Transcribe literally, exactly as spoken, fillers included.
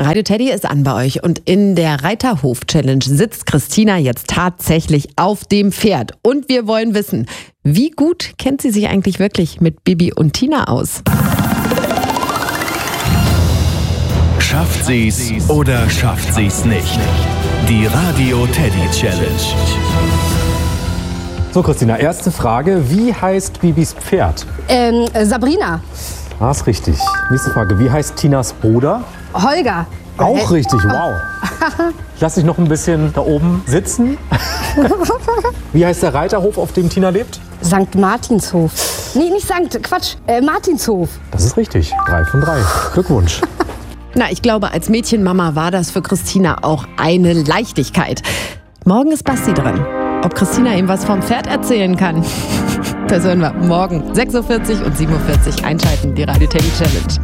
Radio Teddy ist an bei euch und in der Reiterhof-Challenge sitzt Christina jetzt tatsächlich auf dem Pferd. Und wir wollen wissen, wie gut kennt sie sich eigentlich wirklich mit Bibi und Tina aus? Schafft sie's oder schafft sie's nicht? Die Radio Teddy Challenge. So, Christina, erste Frage. Wie heißt Bibis Pferd? Ähm, Sabrina. Ah, ist richtig. Nächste Frage. Wie heißt Tinas Bruder? Holger. Auch richtig, wow. Ich lass dich noch ein bisschen da oben sitzen. Wie heißt der Reiterhof, auf dem Tina lebt? Sankt Martinshof. Nee, nicht Sankt, Quatsch, äh, Martinshof. Das ist richtig. Drei von drei. Glückwunsch. Na, ich glaube, als Mädchenmama war das für Christina auch eine Leichtigkeit. Morgen ist Basti dran. Ob Christina ihm was vom Pferd erzählen kann, das hören wir morgen. sechs Uhr vierzig und sieben Uhr vierzig einschalten, die Radio Teddy Challenge.